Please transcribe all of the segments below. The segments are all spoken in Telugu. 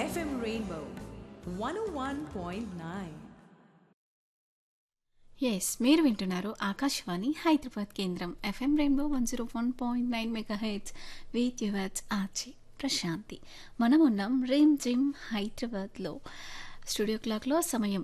FM Rainbow 101.9. ఎస్ మీరు వింటున్నారు ఆకాశవాణి హైదరాబాద్ కేంద్రం FM rainbow 101.9 megahertz with yours RJ Prashanti. మనం ఉన్నాం రిమ్ జిమ్ హైదరాబాద్లో. స్టూడియో క్లాక్లో సమయం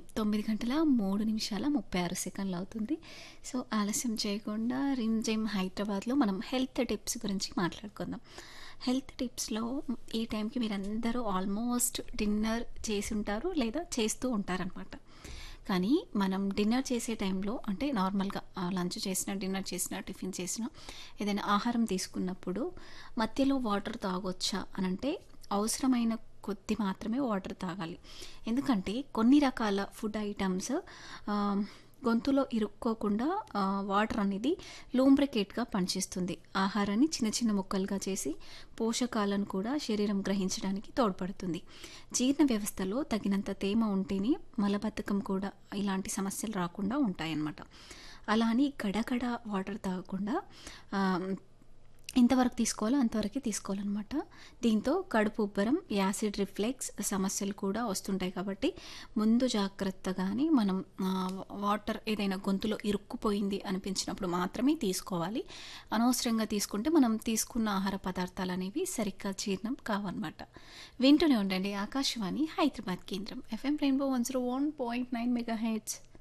9:03:36 అవుతుంది. సో ఆలస్యం చేయకుండా రిమ్ జిమ్ హైదరాబాద్లో మనం హెల్త్ టిప్స్ గురించి మాట్లాడుకుందాం. హెల్త్ టిప్స్లో ఈ టైంకి మీరందరూ ఆల్మోస్ట్ డిన్నర్ చేసి ఉంటారు లేదా చేస్తూ ఉంటారనమాట. కానీ మనం డిన్నర్ చేసే టైంలో అంటే నార్మల్గా లంచ్ చేసినా డిన్నర్ చేసినా టిఫిన్ చేసినా ఏదైనా ఆహారం తీసుకున్నప్పుడు మధ్యలో వాటర్ తాగొచ్చా అని అంటే అవసరమైన కొద్ది మాత్రమే వాటర్ తాగాలి. ఎందుకంటే కొన్ని రకాల ఫుడ్ ఐటమ్స్ గొంతులో ఇరుక్కోకుండా వాటర్ అనేది లూంబ్రికేట్గా పనిచేస్తుంది. ఆహారాన్ని చిన్న చిన్న ముక్కలుగా చేసి పోషకాలను కూడా శరీరం గ్రహించడానికి తోడ్పడుతుంది. జీర్ణ వ్యవస్థలో తగినంత తేమ ఉంటేనే మలబద్ధకం కూడా ఇలాంటి సమస్యలు రాకుండా ఉంటాయన్నమాట. అలా అని గడగడ వాటర్ తాగకుండా ఎంతవరకు తీసుకోవాలో అంతవరకే తీసుకోవాలన్నమాట. దీంతో కడుపు ఉబ్బరం, యాసిడ్ రిఫ్లెక్స్ సమస్యలు కూడా వస్తుంటాయి. కాబట్టి ముందు జాగ్రత్తగానే మనం వాటర్ ఏదైనా గొంతులో ఇరుక్కుపోయింది అనిపించినప్పుడు మాత్రమే తీసుకోవాలి. అనవసరంగా తీసుకుంటే మనం తీసుకున్న ఆహార పదార్థాలు అనేవి సరిగ్గా జీర్ణం కావన్నమాట. వింటూనే ఉండండి ఆకాశవాణి హైదరాబాద్ కేంద్రం ఎఫ్ఎం రెయిన్బో 101.9 మెగాహెర్ట్జ్.